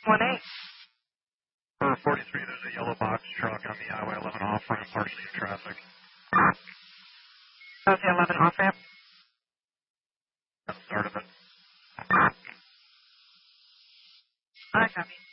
1-8. For 43, there's a yellow box truck on the Highway 11 off-ramp, partially in traffic. That's the 11 off-ramp. That's the start of it. I copy.